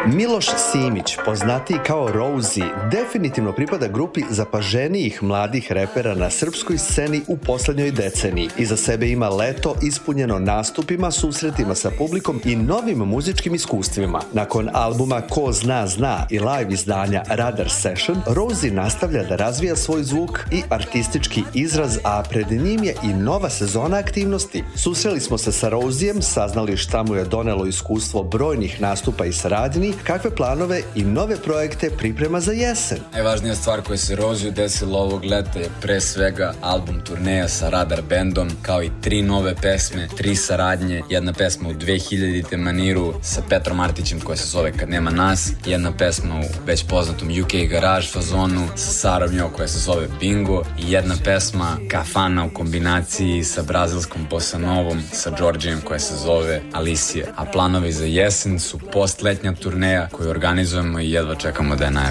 Miloš Simić, poznatiji kao Rosie, definitivno pripada grupi zapaženijih mladih repera na srpskoj sceni u poslednjoj deceniji. Iza sebe ima leto ispunjeno nastupima, susretima sa publikom i novim muzičkim iskustvima. Nakon albuma Ko zna zna i live izdanja Radar Session, Rosie nastavlja da razvija svoj zvuk i artistički izraz, a pred njim je i nova sezona aktivnosti. Susreli smo se sa Rosijem, saznali šta mu je donelo iskustvo brojnih nastupa i saradnji, kakve planove i nove projekte priprema za jesen. Najvažnija stvar koja se Rosiju desila ovog leta je pre svega album turneja sa Radar bandom, kao i 3 nove pesme, 3 saradnje, jedna pesma u 2000-te maniru sa Petrom Martićem koja se zove Kad nema nas, jedna pesma u već poznatom UK Garage fazonu sa Sarom Jo koja se zove Bingo i jedna pesma Kafana u kombinaciji sa brazilskom bossa novom sa Georgijem koja se zove Alicia. A planovi za jesen su postletnja turneja koju organizujemo i jedva čekamo da je najavimo.